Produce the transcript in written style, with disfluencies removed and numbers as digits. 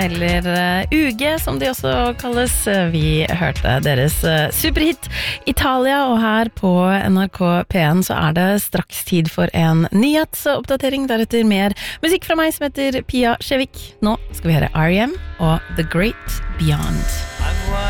eller UG som de også kalles. Vi hørte deres superhit Italia, og her på NRK P1 så det straks tid for en nyhetsoppdatering, deretter mer musikk fra meg som heter Pia Skjevik. Nå skal vi høre R.E.M. og The Great Beyond.